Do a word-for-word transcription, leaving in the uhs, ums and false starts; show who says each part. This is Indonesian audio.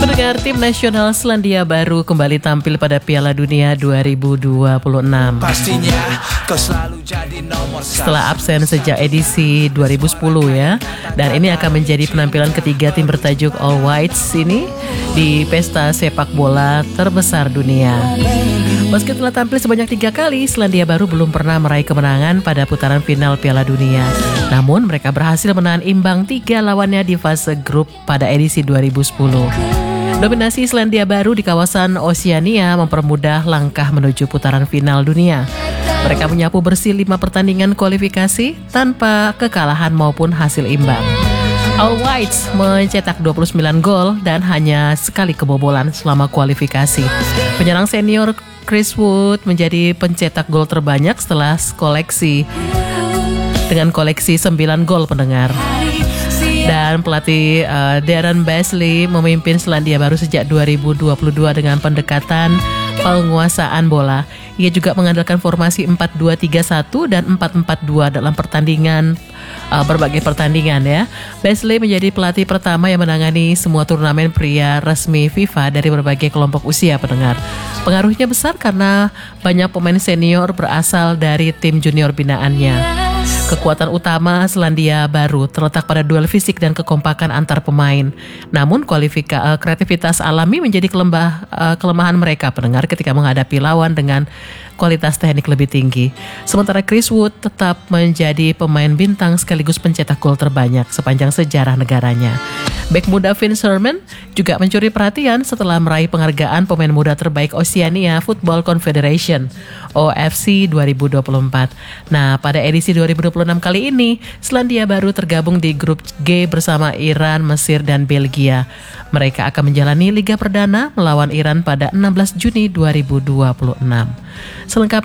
Speaker 1: Pendengar, tim nasional Selandia Baru kembali tampil pada Piala Dunia dua ribu dua puluh enam.
Speaker 2: Pastinya kau selalu jadi nomor satu.
Speaker 1: Setelah absen sejak edisi dua ribu sepuluh ya. Dan ini akan menjadi penampilan ketiga tim bertajuk All Whites ini di pesta sepak bola terbesar dunia. Meski telah tampil sebanyak tiga kali, Selandia Baru belum pernah meraih kemenangan pada putaran final Piala Dunia. Namun mereka berhasil menahan imbang tiga lawannya di fase grup pada edisi dua ribu sepuluh. Dominasi Selandia Baru di kawasan Oseania mempermudah langkah menuju putaran final dunia. Mereka menyapu bersih lima pertandingan kualifikasi tanpa kekalahan maupun hasil imbang. All Whites mencetak dua puluh sembilan gol dan hanya sekali kebobolan selama kualifikasi. Penyerang senior Chris Wood menjadi pencetak gol terbanyak setelah koleksi dengan koleksi sembilan gol, pendengar. Dan pelatih uh, Darren Basley memimpin Selandia Baru sejak dua ribu dua puluh dua dengan pendekatan penguasaan bola. Ia juga mengandalkan formasi empat dua tiga satu dan empat empat dua dalam pertandingan uh, berbagai pertandingan ya. Basley menjadi pelatih pertama yang menangani semua turnamen pria resmi FIFA dari berbagai kelompok usia, pendengar. Pengaruhnya besar karena banyak pemain senior berasal dari tim junior binaannya. Kekuatan utama Selandia Baru terletak pada duel fisik dan kekompakan antar pemain. Namun kualifika, uh, kreativitas alami menjadi kelembah, uh, kelemahan mereka, pendengar, ketika menghadapi lawan dengan kualitas teknik lebih tinggi. Sementara Chris Wood tetap menjadi pemain bintang sekaligus pencetak gol terbanyak sepanjang sejarah negaranya. Bek muda Vince Herman juga mencuri perhatian setelah meraih penghargaan pemain muda terbaik Oceania Football Confederation O F C dua ribu dua puluh empat. Nah, pada edisi dua ribu dua puluh enam kali ini, Selandia Baru tergabung di grup G bersama Iran, Mesir, dan Belgia. Mereka akan menjalani Liga Perdana melawan Iran pada enam belas Juni dua ribu dua puluh enam. Selengkapnya